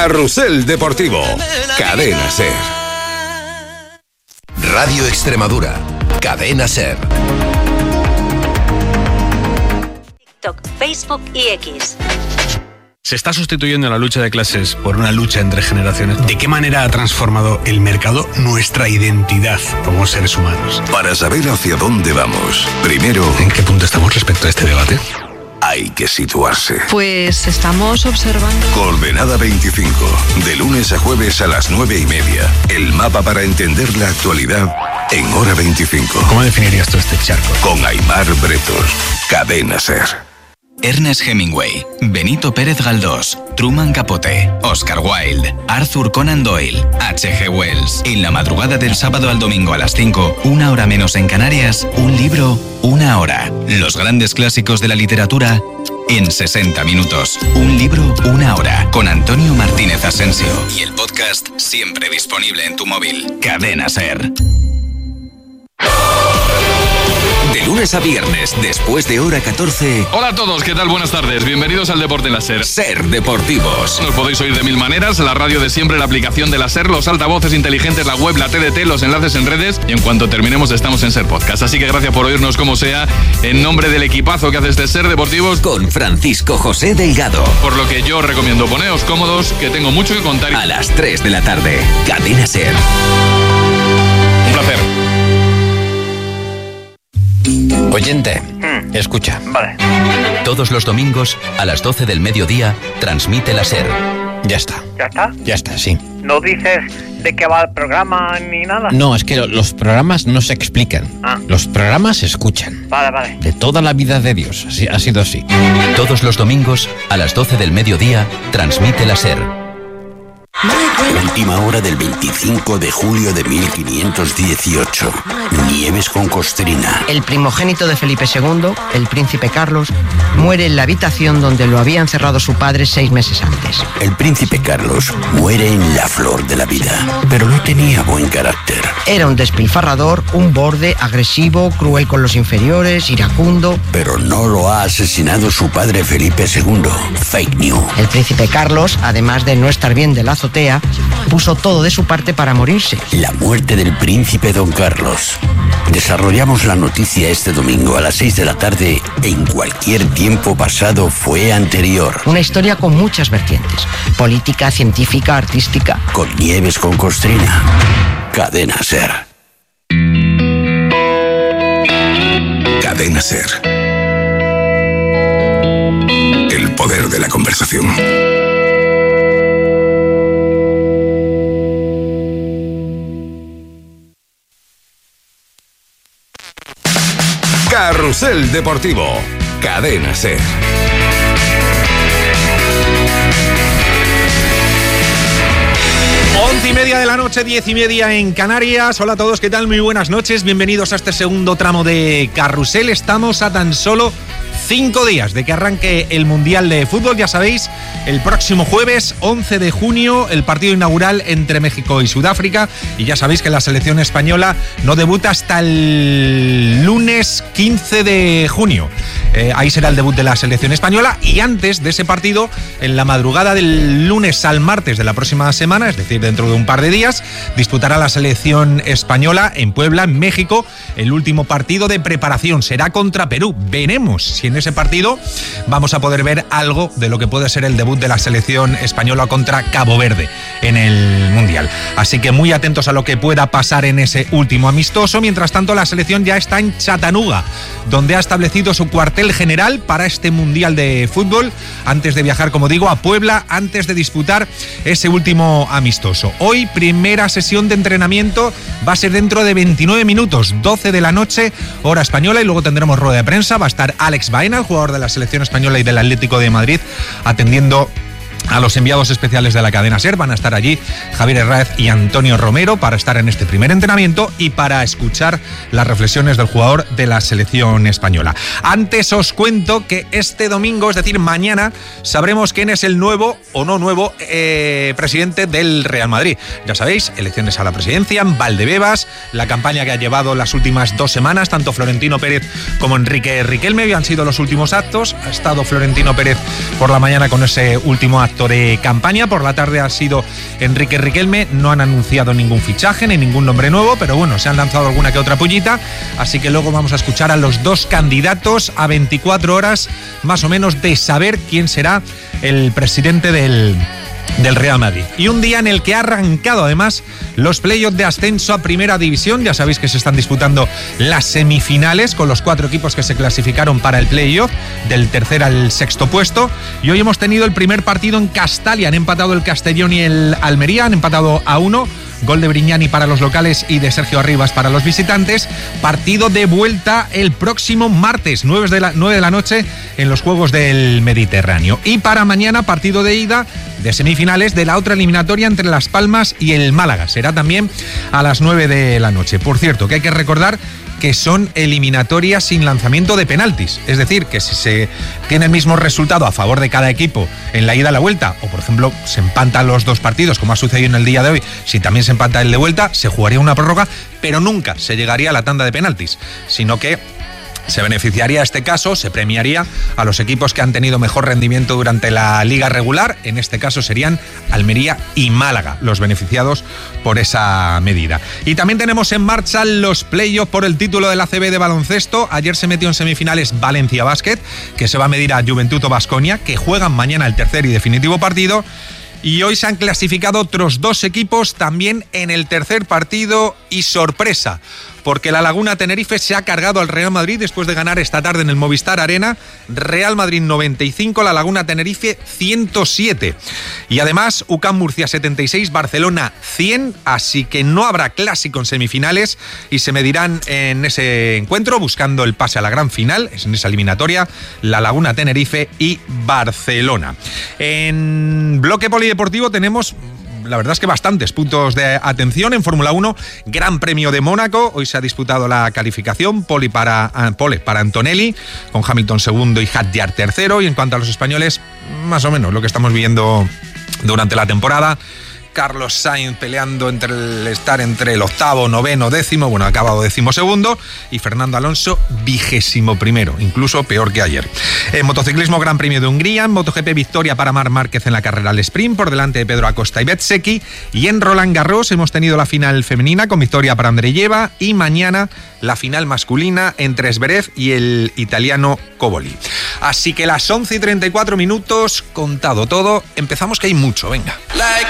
Carrusel Deportivo. Cadena SER. Radio Extremadura. Cadena SER. TikTok, Facebook y X. Se está sustituyendo la lucha de clases por una lucha entre generaciones. ¿De qué manera ha transformado el mercado nuestra identidad como seres humanos? Para saber hacia dónde vamos, primero, ¿en qué punto estamos respecto a este debate? Hay que situarse. Pues estamos observando. Coordenada 25, de lunes a jueves a las 9:30. El mapa para entender la actualidad en hora 25. ¿Cómo definirías tú este charco? Con Aimar Bretos. Cadena SER. Ernest Hemingway, Benito Pérez Galdós, Truman Capote, Oscar Wilde, Arthur Conan Doyle, H.G. Wells. En la madrugada del sábado al domingo a las 5, 1 hora menos en Canarias, un libro, una hora. Los grandes clásicos de la literatura en 60 minutos. Un libro, una hora. Con Antonio Martínez Asensio. Y el podcast siempre disponible en tu móvil. Cadena SER. De lunes a viernes, después de hora 14. Hola a todos, ¿qué tal? Buenas tardes. Bienvenidos al Deporte en la SER. SER Deportivos. Nos podéis oír de mil maneras, la radio de siempre, la aplicación de la SER, los altavoces inteligentes, la web, la TDT, los enlaces en redes, y en cuanto terminemos estamos en SER Podcast. Así que gracias por oírnos como sea, en nombre del equipazo que hace este SER Deportivos. Con Francisco José Delgado. Por lo que yo recomiendo, poneos cómodos, que tengo mucho que contar. A las 3 de la tarde, Cadena SER. Un placer. Oyente, escucha. Vale. Todos los domingos, a las 12 del mediodía, transmite la SER. Ya está. ¿Ya está? Ya está, sí. ¿No dices de qué va el programa ni nada? No, es que los programas no se explican. Los programas se escuchan. Vale. De toda la vida de Dios, así, ha sido así. Todos los domingos, a las 12 del mediodía, transmite la SER. Última hora del 25 de julio de 1518. Nieves con Costrina. El primogénito de Felipe II, el príncipe Carlos, muere en la habitación donde lo había encerrado su padre 6 meses antes. El príncipe Carlos muere en la flor de la vida, pero no tenía buen carácter. Era un despilfarrador, un borde, agresivo, cruel con los inferiores, iracundo. Pero no lo ha asesinado su padre Felipe II. Fake news. El príncipe Carlos, además de no estar bien de la azotea, puso todo de su parte para morirse. La muerte del príncipe Don Carlos. Desarrollamos la noticia este domingo a las 6 de la tarde. En cualquier tiempo pasado fue anterior. Una historia con muchas vertientes. Política, científica, artística. Con Nieves con Costrina. Cadena SER. Cadena SER. El poder de la conversación. Carrusel Deportivo. Cadena SER. 11:30 de la noche, 10:30 en Canarias. Hola a todos, ¿qué tal? Muy buenas noches. Bienvenidos a este segundo tramo de Carrusel. Estamos a tan solo 5 días de que arranque el Mundial de Fútbol. Ya sabéis, el próximo jueves 11 de junio, el partido inaugural entre México y Sudáfrica. Y ya sabéis que la selección española no debuta hasta el lunes 15 de junio. Ahí será el debut de la selección española. Y antes de ese partido, en la madrugada del lunes al martes de la próxima semana, es decir, dentro de un par de días, disputará la selección española en Puebla, en México, el último partido de preparación. Será contra Perú. Veremos si en ese partido vamos a poder ver algo de lo que puede ser el debut de la selección española contra Cabo Verde en el Mundial. Así que muy atentos a lo que pueda pasar en ese último amistoso. Mientras tanto, la selección ya está en Chattanooga, donde ha establecido su cuartel general para este Mundial de Fútbol, antes de viajar, como digo, a Puebla, antes de disputar ese último amistoso. Hoy, primera sesión de entrenamiento, va a ser dentro de 29 minutos, 12 de la noche, hora española, y luego tendremos rueda de prensa. Va a estar Alex Baena, el jugador de la selección española y del Atlético de Madrid, atendiendo a los enviados especiales de la cadena SER. Van a estar allí Javier Herráez y Antonio Romero para estar en este primer entrenamiento y para escuchar las reflexiones del jugador de la selección española. Antes os cuento que este domingo, es decir, mañana, sabremos quién es el nuevo o no nuevo presidente del Real Madrid. Ya sabéis, elecciones a la presidencia, Valdebebas, la campaña que ha llevado las últimas 2 semanas, tanto Florentino Pérez como Enrique Riquelme, han sido los últimos actos. Ha estado Florentino Pérez por la mañana con ese último acto proyecto de campaña. Por la tarde ha sido Enrique Riquelme. No han anunciado ningún fichaje ni ningún nombre nuevo, pero bueno, se han lanzado alguna que otra pullita. Así que luego vamos a escuchar a los dos candidatos a 24 horas más o menos de saber quién será el presidente del Real Madrid. Y un día en el que ha arrancado además los playoffs de ascenso a Primera División. Ya sabéis que se están disputando las semifinales con los 4 equipos que se clasificaron para el playoff, del tercer al sexto puesto. Y hoy hemos tenido el primer partido en Castalia. Han empatado el Castellón y el Almería, han empatado a 1. Gol de Brignani para los locales y de Sergio Arribas para los visitantes. Partido de vuelta el próximo martes, 9 de la noche, en los Juegos del Mediterráneo. Y para mañana, partido de ida de semifinales de la otra eliminatoria entre Las Palmas y el Málaga. Será también a las 9 de la noche. Por cierto, que hay que recordar que son eliminatorias sin lanzamiento de penaltis. Es decir, que si se tiene el mismo resultado a favor de cada equipo en la ida a la vuelta, o por ejemplo se empatan los dos partidos, como ha sucedido en el día de hoy, si también se empata el de vuelta, se jugaría una prórroga, pero nunca se llegaría a la tanda de penaltis, sino que se beneficiaría este caso, se premiaría a los equipos que han tenido mejor rendimiento durante la liga regular. En este caso serían Almería y Málaga los beneficiados por esa medida. Y también tenemos en marcha los playoffs por el título del ACB de baloncesto. Ayer se metió en semifinales Valencia Basket, que se va a medir a Juventud o Baskonia, que juegan mañana el tercer y definitivo partido. Y hoy se han clasificado otros 2 equipos también en el tercer partido y sorpresa, porque la Laguna Tenerife se ha cargado al Real Madrid después de ganar esta tarde en el Movistar Arena. Real Madrid 95, la Laguna Tenerife 107. Y además UCAM Murcia 76, Barcelona 100, así que no habrá clásico en semifinales y se medirán en ese encuentro buscando el pase a la gran final, es en esa eliminatoria, la Laguna Tenerife y Barcelona. En bloque polideportivo tenemos, la verdad es que bastantes puntos de atención. En Fórmula 1, Gran Premio de Mónaco. Hoy se ha disputado la calificación, pole para Antonelli, con Hamilton segundo y Hadjar tercero. Y en cuanto a los españoles, más o menos lo que estamos viendo durante la temporada. Carlos Sainz peleando estar entre el octavo, noveno, décimo, bueno, ha acabado 12º, y Fernando Alonso 21º, incluso peor que ayer. En motociclismo, Gran Premio de Hungría. En MotoGP, victoria para Marc Márquez en la carrera al sprint, por delante de Pedro Acosta y Bezzecchi. Y en Roland Garros hemos tenido la final femenina con victoria para Andreyeva, y mañana la final masculina entre Zverev y el italiano Coboli. Así que las 11:34, contado todo, empezamos, que hay mucho, venga. Like